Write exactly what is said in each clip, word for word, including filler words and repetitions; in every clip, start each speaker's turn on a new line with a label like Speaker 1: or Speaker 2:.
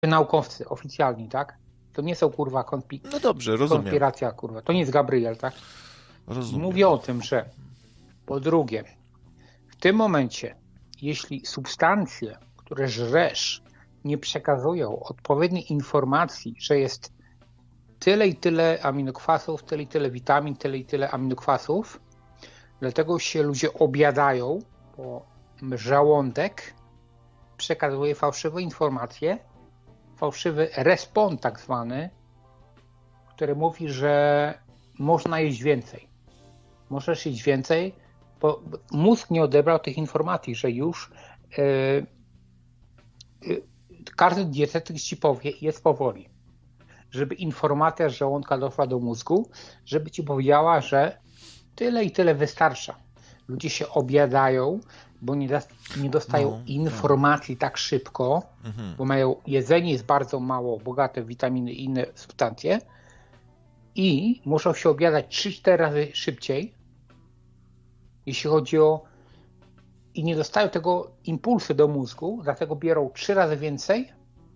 Speaker 1: naukowcy oficjalni, tak? To nie są kurwa konpi...
Speaker 2: No dobrze, rozumiem.
Speaker 1: konspiracja, kurwa. To nie jest Gabriel, tak?
Speaker 2: Rozumiem.
Speaker 1: Mówię o tym, że po drugie, w tym momencie, jeśli substancje, które żresz, nie przekazują odpowiedniej informacji, że jest tyle i tyle aminokwasów, tyle i tyle witamin, tyle i tyle aminokwasów, dlatego się ludzie obiadają, bo żołądek przekazuje fałszywe informacje, fałszywy respon tak zwany, który mówi, że można jeść więcej. Możesz jeść więcej, bo mózg nie odebrał tych informacji, że już yy, yy, każdy dietetyk ci powie, jest powoli, żeby informacja z żołądka doszła do mózgu, żeby ci powiedziała, że tyle i tyle wystarcza. Ludzie się obiadają, bo nie, da, nie dostają no, informacji no. tak szybko, mhm. bo mają jedzenie jest bardzo mało bogate w witaminy i inne substancje i muszą się obiadać trzy cztery razy szybciej, jeśli chodzi o i nie dostają tego impulsu do mózgu, dlatego biorą trzy razy więcej,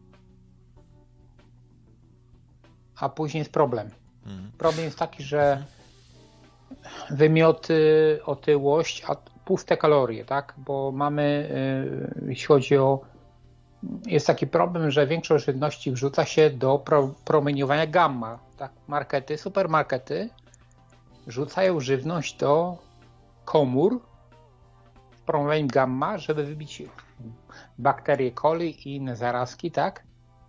Speaker 1: a później jest problem. Mhm. Problem jest taki, że wymioty, otyłość, a puste kalorie, tak? Bo mamy, jeśli chodzi o, jest taki problem, że większość żywności wrzuca się do pro, promieniowania gamma, tak? Markety, supermarkety rzucają żywność do komór z promieniowaniem gamma, żeby wybić bakterie coli i inne zarazki, tak?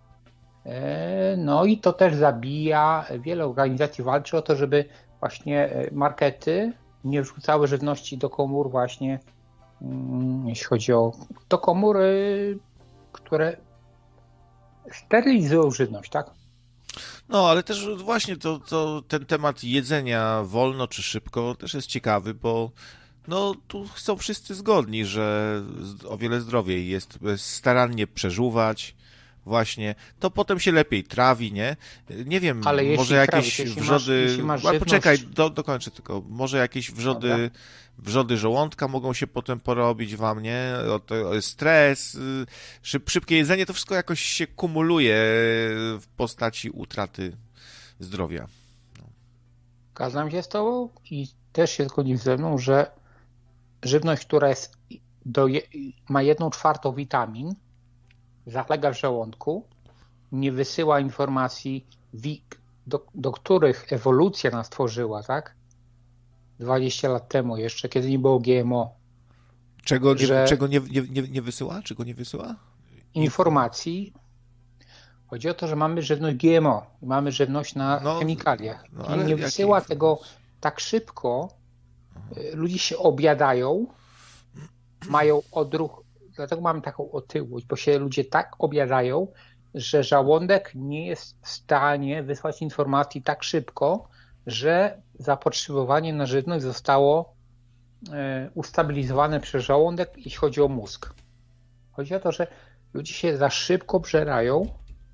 Speaker 1: No i to też zabija, wiele organizacji walczy o to, żeby właśnie markety nie wrzucały żywności do komór właśnie, jeśli chodzi o do komór, które sterylizują żywność, tak?
Speaker 2: No, ale też właśnie to, to ten temat jedzenia wolno czy szybko też jest ciekawy, bo no tu są wszyscy zgodni, że o wiele zdrowiej jest starannie przeżuwać, właśnie, to potem się lepiej trawi, nie? Nie wiem, ale może jakieś trawisz, wrzody... Masz, masz poczekaj, do, dokończę tylko. Może jakieś wrzody, wrzody żołądka mogą się potem porobić wam, nie? Stres, szyb, szybkie jedzenie, to wszystko jakoś się kumuluje w postaci utraty zdrowia. No.
Speaker 1: Zgadzam się z tobą i też się zgodzisz ze mną, że żywność, która jest do je, ma jedną czwartą witamin, zalega w żołądku, nie wysyła informacji, do, do których ewolucja nas tworzyła, tak? dwadzieścia lat temu jeszcze, kiedy nie było G M O.
Speaker 2: Czego, że czego nie, nie, nie wysyła? Czego nie wysyła?
Speaker 1: Informacji. Chodzi o to, że mamy żywność G M O. Mamy żywność na no, chemikaliach. No, I nie wysyła tego tak szybko. Ludzie się obiadają, mają odruch. Dlatego mamy taką otyłość, bo się ludzie tak obiadają, że żołądek nie jest w stanie wysłać informacji tak szybko, że zapotrzebowanie na żywność zostało ustabilizowane przez żołądek, jeśli chodzi o mózg. Chodzi o to, że ludzie się za szybko bżerają.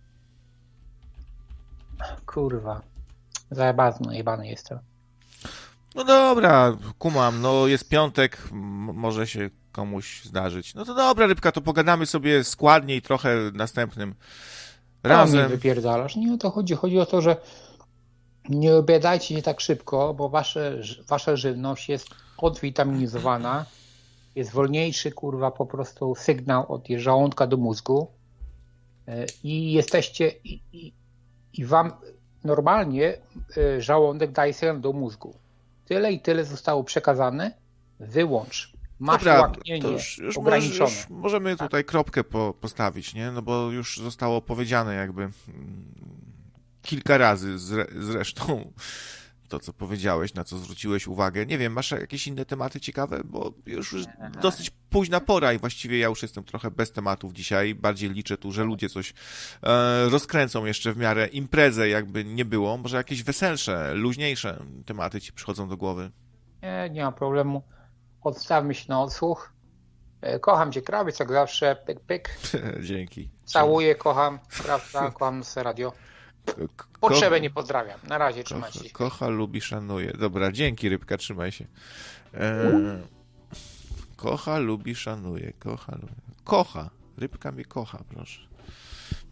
Speaker 1: Kurwa, zajebany, jebany jestem.
Speaker 2: No dobra, kumam, no jest piątek, m- może się komuś zdarzyć. No to dobra, Rybka, to pogadamy sobie składniej trochę następnym razem.
Speaker 1: Nie wypierdalasz, nie o to chodzi. Chodzi o to, że nie obiadajcie się tak szybko, bo wasze, wasza żywność jest odwitaminizowana, jest wolniejszy, kurwa, po prostu sygnał od żołądka do mózgu i jesteście i, i, i wam normalnie żołądek daje sygnał do mózgu. Tyle i tyle zostało przekazane, wyłącz. Masz
Speaker 2: Dobra,
Speaker 1: łaknienie
Speaker 2: to już, już,
Speaker 1: ograniczone.
Speaker 2: Już możemy tutaj kropkę po, postawić, nie? No bo już zostało powiedziane jakby kilka razy zre, zresztą to, co powiedziałeś, na co zwróciłeś uwagę. Nie wiem, masz jakieś inne tematy ciekawe? Bo już jest dosyć późna pora i właściwie ja już jestem trochę bez tematów dzisiaj. Bardziej liczę tu, że ludzie coś e, rozkręcą jeszcze w miarę imprezę, jakby nie było. Może jakieś weselsze, luźniejsze tematy ci przychodzą do głowy?
Speaker 1: Nie, nie ma problemu. Odstawmy się na odsłuch. Kocham cię, krawiec, jak zawsze. Pyk, pyk.
Speaker 2: Dzięki.
Speaker 1: Całuję, kocham, prawda, kocham nasze radio. Potrzebę nie pozdrawiam. Na razie, trzymaj się.
Speaker 2: Kocha, lubi, szanuje. Dobra, dzięki, Rybka, trzymaj się. Eee, kocha, lubi, szanuje. Kocha, lubi. Kocha. Rybka mnie kocha, proszę.